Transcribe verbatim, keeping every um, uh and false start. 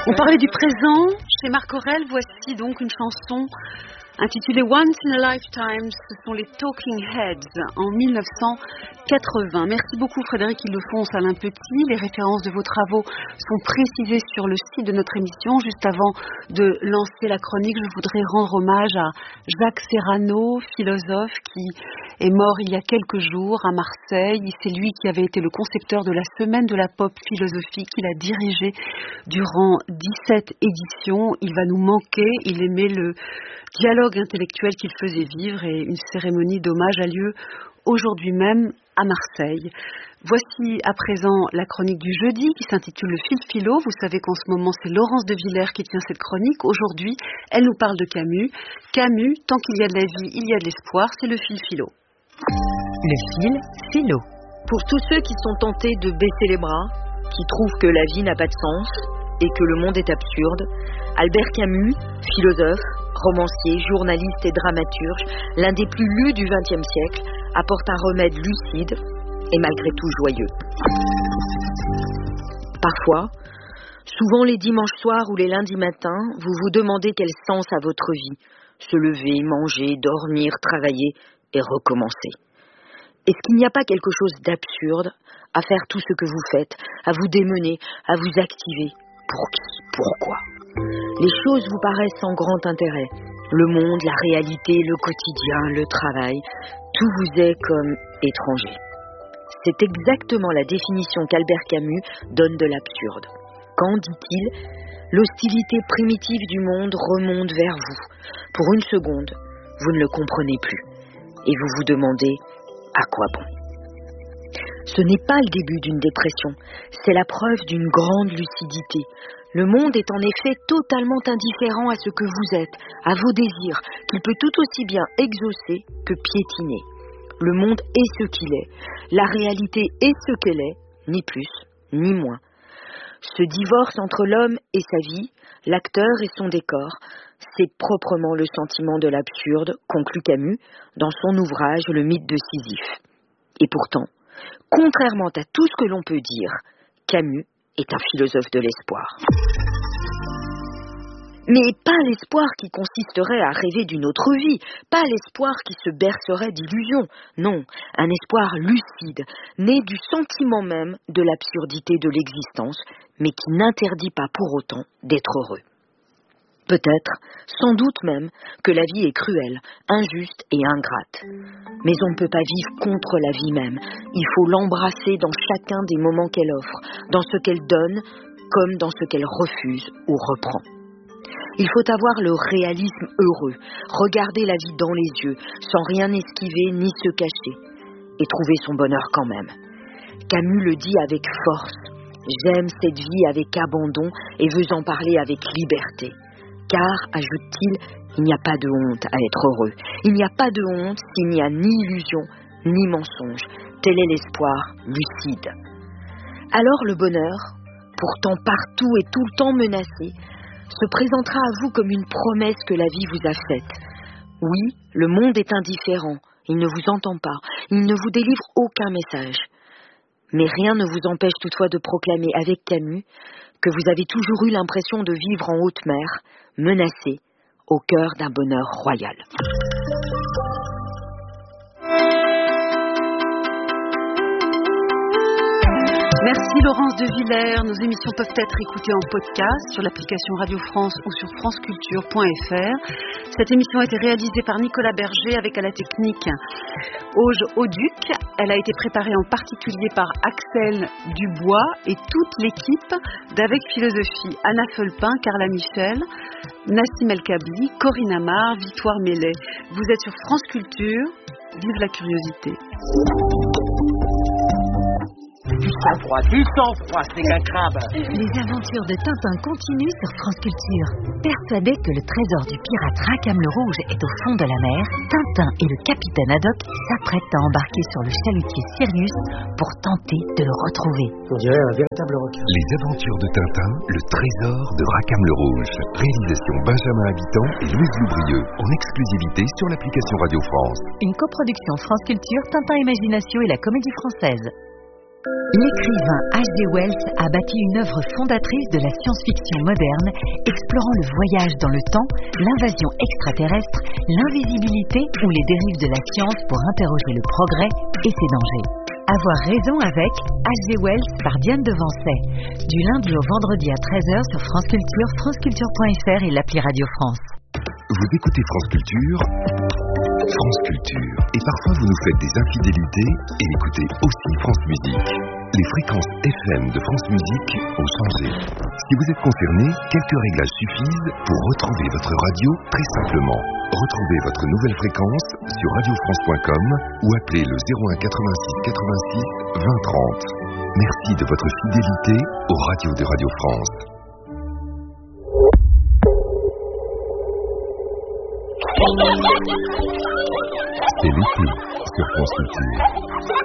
On parlait du présent. Chez Marc Aurèle, voici donc une chanson intitulée Once in a Lifetime. Ce sont les Talking Heads en mille neuf cent quatre-vingts. Merci beaucoup Frédéric Ildefonse, Alain Petit. Les références de vos travaux sont précisées sur le site de notre émission. Juste avant de lancer la chronique, je voudrais rendre hommage à Jacques Serrano, philosophe qui est mort il y a quelques jours à Marseille. C'est lui qui avait été le concepteur de la Semaine de la Pop Philosophie qu'il a dirigé durant dix-sept éditions. Il va nous manquer. Il aimait le dialogue intellectuel qu'il faisait vivre et une cérémonie d'hommage a lieu aujourd'hui même à Marseille. Voici à présent la chronique du jeudi qui s'intitule Le Fil Philo. Vous savez qu'en ce moment c'est Laurence de Villers qui tient cette chronique. Aujourd'hui, elle nous parle de Camus. Camus, tant qu'il y a de la vie, il y a de l'espoir, c'est le fil philo. Le fil philo. Pour tous ceux qui sont tentés de baisser les bras, qui trouvent que la vie n'a pas de sens et que le monde est absurde, Albert Camus, philosophe, romancier, journaliste et dramaturge, l'un des plus lus du vingtième siècle, apporte un remède lucide et malgré tout joyeux. Parfois, souvent les dimanches soirs ou les lundis matins, vous vous demandez quel sens a votre vie. Se lever, manger, dormir, travailler et recommencer. Est-ce qu'il n'y a pas quelque chose d'absurde à faire tout ce que vous faites, à vous démener, à vous activer? Pour qui? Pourquoi? Les choses vous paraissent sans grand intérêt. Le monde, la réalité, le quotidien, le travail, tout vous est comme étranger. C'est exactement la définition qu'Albert Camus donne de l'absurde. Quand, dit-il, l'hostilité primitive du monde remonte vers vous. Pour une seconde, vous ne le comprenez plus. Et vous vous demandez à quoi bon. Ce n'est pas le début d'une dépression, c'est la preuve d'une grande lucidité. Le monde est en effet totalement indifférent à ce que vous êtes, à vos désirs, qu'il peut tout aussi bien exaucer que piétiner. Le monde est ce qu'il est, la réalité est ce qu'elle est, ni plus, ni moins. Ce divorce entre l'homme et sa vie, l'acteur et son décor, c'est proprement le sentiment de l'absurde, conclut Camus, dans son ouvrage Le mythe de Sisyphe. Et pourtant, contrairement à tout ce que l'on peut dire, Camus est un philosophe de l'espoir. Mais pas l'espoir qui consisterait à rêver d'une autre vie, pas l'espoir qui se bercerait d'illusions, non, un espoir lucide, né du sentiment même de l'absurdité de l'existence, mais qui n'interdit pas pour autant d'être heureux. Peut-être, sans doute même, que la vie est cruelle, injuste et ingrate. Mais on ne peut pas vivre contre la vie même. Il faut l'embrasser dans chacun des moments qu'elle offre, dans ce qu'elle donne, comme dans ce qu'elle refuse ou reprend. Il faut avoir le réalisme heureux, regarder la vie dans les yeux, sans rien esquiver ni se cacher, et trouver son bonheur quand même. Camus le dit avec force. J'aime cette vie avec abandon et veux en parler avec liberté. Car, ajoute-t-il, il n'y a pas de honte à être heureux. Il n'y a pas de honte s'il n'y a ni illusion, ni mensonge. Tel est l'espoir lucide. Alors le bonheur, pourtant partout et tout le temps menacé, se présentera à vous comme une promesse que la vie vous a faite. Oui, le monde est indifférent, il ne vous entend pas, il ne vous délivre aucun message. Mais rien ne vous empêche toutefois de proclamer avec Camus que vous avez toujours eu l'impression de vivre en haute mer, menacé, au cœur d'un bonheur royal. Merci Laurence de Villers. Nos émissions peuvent être écoutées en podcast sur l'application Radio France ou sur franceculture point f r. Cette émission a été réalisée par Nicolas Berger avec à la technique Auge Auduc. Elle a été préparée en particulier par Axel Dubois et toute l'équipe d'Avec Philosophie. Anna Felpin, Carla Michel, Nassim El Kabli, Corinne Amar, Victoire Mellet. Vous êtes sur France Culture. Vive la curiosité. Du sang-froid, du sang-froid, c'est qu'un crabe. Les aventures de Tintin continuent sur France Culture. Persuadé que le trésor du pirate Rackham le Rouge est au fond de la mer, Tintin et le capitaine Haddock s'apprêtent à embarquer sur le chalutier Sirius pour tenter de le retrouver. On dirait un véritable requin. Les aventures de Tintin, le trésor de Rackham le Rouge. Réalisation Benjamin Habitant et Louise Loubrieux, en exclusivité sur l'application Radio France. Une coproduction France Culture, Tintin Imagination et la Comédie Française. L'écrivain H G Wells a bâti une œuvre fondatrice de la science-fiction moderne, explorant le voyage dans le temps, l'invasion extraterrestre, l'invisibilité ou les dérives de la science pour interroger le progrès et ses dangers. Avoir raison avec H G Wells par Diane Devancey. Du lundi au vendredi à treize heures sur France Culture, franceculture point f r et l'appli Radio France. Vous écoutez France Culture, France Culture. Et parfois vous nous faites des infidélités et écoutez aussi France Musique. Les fréquences F M de France Musique ont changé. Si vous êtes concerné, quelques réglages suffisent pour retrouver votre radio très simplement. Retrouvez votre nouvelle fréquence sur radio france point com ou appelez le zéro un quatre-vingt-six quatre-vingt-six vingt trente. Merci de votre fidélité aux radios de Radio France. C'est l'été sur France Culture.